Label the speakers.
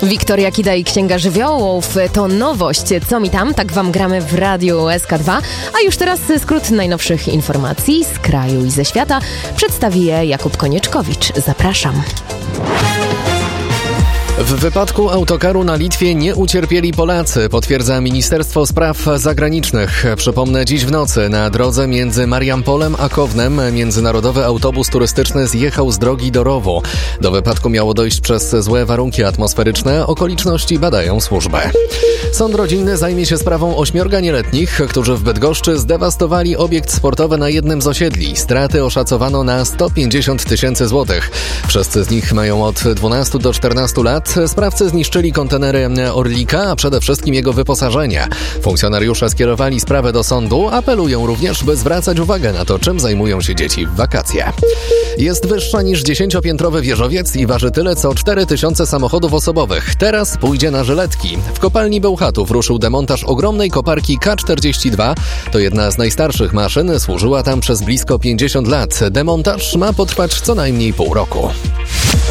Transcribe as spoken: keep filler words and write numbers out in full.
Speaker 1: Wiktoria Kida i Księga Żywiołów to nowość. Co mi tam? Tak wam gramy w Radiu S K dwa. A już teraz skrót najnowszych informacji z kraju i ze świata. Przedstawi je Jakub Konieczkowicz. Zapraszam.
Speaker 2: W wypadku autokaru na Litwie nie ucierpieli Polacy, potwierdza Ministerstwo Spraw Zagranicznych. Przypomnę, dziś w nocy na drodze między Mariampolem a Kownem międzynarodowy autobus turystyczny zjechał z drogi do Rowu. Do wypadku miało dojść przez złe warunki atmosferyczne. Okoliczności badają służby. Sąd rodzinny zajmie się sprawą ośmiorga nieletnich, którzy w Bydgoszczy zdewastowali obiekt sportowy na jednym z osiedli. Straty oszacowano na sto pięćdziesiąt tysięcy złotych. Wszyscy z nich mają od dwunastu do czternastu lat. Sprawcy zniszczyli kontenery Orlika, a przede wszystkim jego wyposażenie. Funkcjonariusze skierowali sprawę do sądu, apelują również, by zwracać uwagę na to, czym zajmują się dzieci w wakacje. Jest wyższa niż dziesięciopiętrowy wieżowiec i waży tyle co cztery tysiące samochodów osobowych. Teraz pójdzie na żyletki. W kopalni Bełchatów ruszył demontaż ogromnej koparki K czterdzieści dwa. To jedna z najstarszych maszyn, służyła tam przez blisko pięćdziesiąt lat. Demontaż ma potrwać co najmniej pół roku.